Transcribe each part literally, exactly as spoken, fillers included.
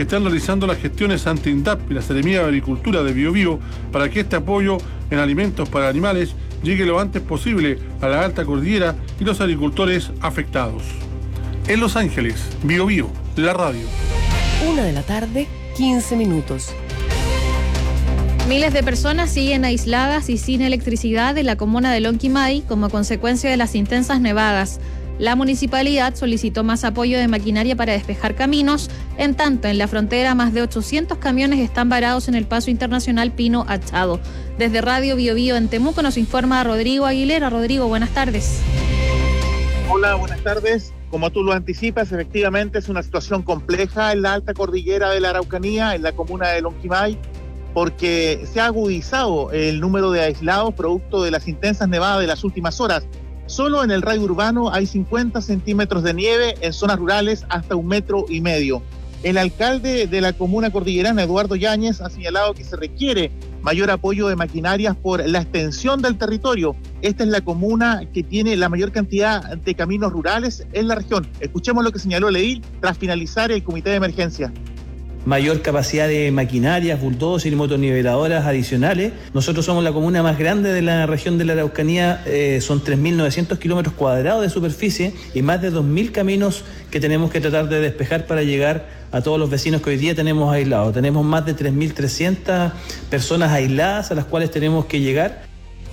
que están realizando las gestiones ante INDAP y la Seremía de Agricultura de Biobío para que este apoyo en alimentos para animales llegue lo antes posible a la alta cordillera y los agricultores afectados. En Los Ángeles, Biobío, la radio. Una de la tarde, quince minutos. Miles de personas siguen aisladas y sin electricidad en la comuna de Lonquimay como consecuencia de las intensas nevadas. La municipalidad solicitó más apoyo de maquinaria para despejar caminos. En tanto, en la frontera, más de ochocientos camiones están varados en el paso internacional Pino Achado. Desde Radio Biobío en Temuco nos informa Rodrigo Aguilera. Rodrigo, buenas tardes. Hola, buenas tardes. Como tú lo anticipas, efectivamente es una situación compleja en la alta cordillera de la Araucanía, en la comuna de Lonquimay, porque se ha agudizado el número de aislados producto de las intensas nevadas de las últimas horas. Solo en el radio urbano hay cincuenta centímetros de nieve, en zonas rurales hasta un metro y medio. El alcalde de la comuna cordillerana, Eduardo Yáñez, ha señalado que se requiere mayor apoyo de maquinarias por la extensión del territorio. Esta es la comuna que tiene la mayor cantidad de caminos rurales en la región. Escuchemos lo que señaló el edil tras finalizar el comité de emergencia. Mayor capacidad de maquinarias, bulldozers y motoniveladoras adicionales. Nosotros somos la comuna más grande de la región de la Araucanía, eh, son tres mil novecientos kilómetros cuadrados de superficie y más de dos mil caminos que tenemos que tratar de despejar para llegar a todos los vecinos que hoy día tenemos aislados. Tenemos más de tres mil trescientas personas aisladas a las cuales tenemos que llegar.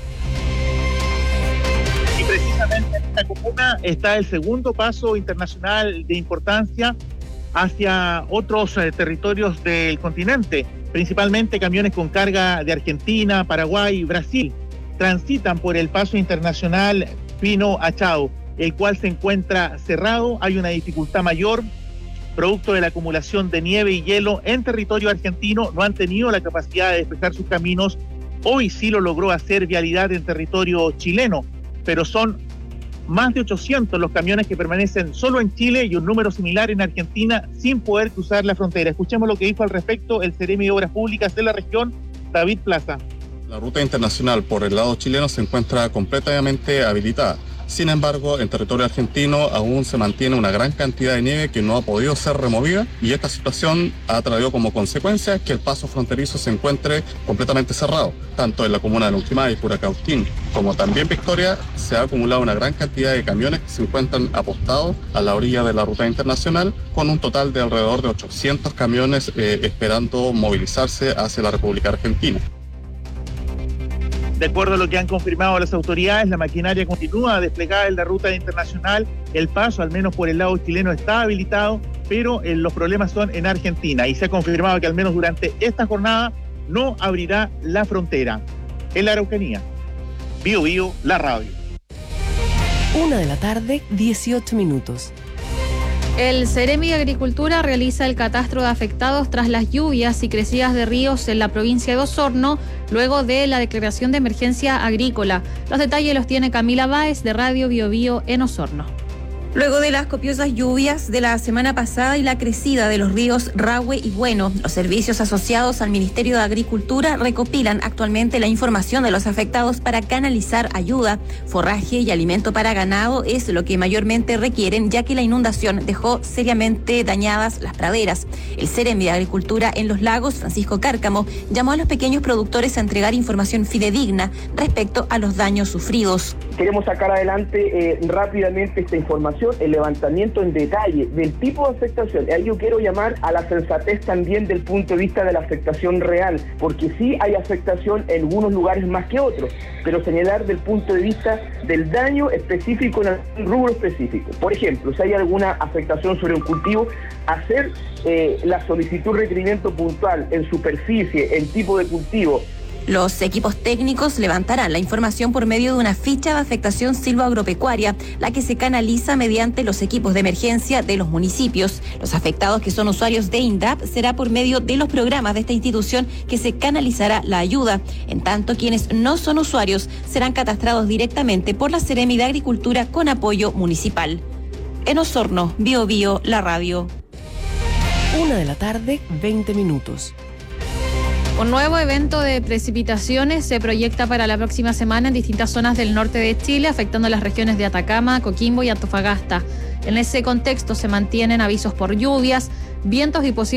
Y precisamente en esta comuna está el segundo paso internacional de importancia hacia otros eh, territorios del continente, principalmente camiones con carga de Argentina, Paraguay y Brasil. Transitan por el paso internacional Pino Achado, el cual se encuentra cerrado. Hay una dificultad mayor, producto de la acumulación de nieve y hielo en territorio argentino. No han tenido la capacidad de despejar sus caminos. Hoy sí lo logró hacer Vialidad en territorio chileno, pero son más de ochocientos los camiones que permanecen solo en Chile y un número similar en Argentina sin poder cruzar la frontera. Escuchemos lo que dijo al respecto el Seremi de Obras Públicas de la región, David Plaza. La ruta internacional por el lado chileno se encuentra completamente habilitada. Sin embargo, en territorio argentino aún se mantiene una gran cantidad de nieve que no ha podido ser removida y esta situación ha traído como consecuencia que el paso fronterizo se encuentre completamente cerrado. Tanto en la comuna de Lonquimay, Puracautín, como también Victoria, se ha acumulado una gran cantidad de camiones que se encuentran apostados a la orilla de la ruta internacional, con un total de alrededor de ochocientos camiones eh, esperando movilizarse hacia la República Argentina. De acuerdo a lo que han confirmado las autoridades, la maquinaria continúa desplegada en la ruta internacional. El paso, al menos por el lado chileno, está habilitado, pero eh, los problemas son en Argentina y se ha confirmado que al menos durante esta jornada no abrirá la frontera. En la Araucanía, Bio Bio, la radio. Una de la tarde, dieciocho minutos. El Seremi de Agricultura realiza el catastro de afectados tras las lluvias y crecidas de ríos en la provincia de Osorno, luego de la declaración de emergencia agrícola. Los detalles los tiene Camila Báez de Radio Biobío en Osorno. Luego de las copiosas lluvias de la semana pasada y la crecida de los ríos Rahue y Bueno, los servicios asociados al Ministerio de Agricultura recopilan actualmente la información de los afectados para canalizar ayuda. Forraje y alimento para ganado es lo que mayormente requieren, ya que la inundación dejó seriamente dañadas las praderas. El Seremi de Agricultura en Los Lagos, Francisco Cárcamo, llamó a los pequeños productores a entregar información fidedigna respecto a los daños sufridos. Queremos sacar adelante eh, rápidamente esta información, el levantamiento en detalle del tipo de afectación. Ahí yo quiero llamar a la sensatez también del punto de vista de la afectación real, porque sí hay afectación en algunos lugares más que otros, pero señalar del punto de vista del daño específico en algún rubro específico. Por ejemplo, si hay alguna afectación sobre un cultivo, hacer eh, la solicitud de requerimiento puntual en superficie, en tipo de cultivo. Los equipos técnicos levantarán la información por medio de una ficha de afectación silvoagropecuaria, la que se canaliza mediante los equipos de emergencia de los municipios. Los afectados que son usuarios de INDAP será por medio de los programas de esta institución que se canalizará la ayuda. En tanto, quienes no son usuarios serán catastrados directamente por la Seremi de Agricultura con apoyo municipal. En Osorno, Bio Bio, la radio. Una de la tarde, veinte minutos. Un nuevo evento de precipitaciones se proyecta para la próxima semana en distintas zonas del norte de Chile, afectando las regiones de Atacama, Coquimbo y Antofagasta. En ese contexto se mantienen avisos por lluvias, vientos y posibles